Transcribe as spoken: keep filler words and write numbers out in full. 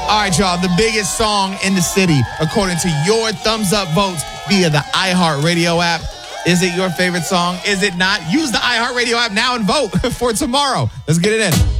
All right, y'all, the biggest song in the city, according to your thumbs up votes via the iHeartRadio app. Is it your favorite song? Is it not? Use the iHeartRadio app now and vote for tomorrow. Let's get it in.